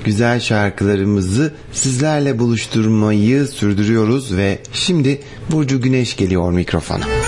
güzel şarkılarımızı sizlerle buluşturmayı sürdürüyoruz ve şimdi Burcu Güneş geliyor mikrofona.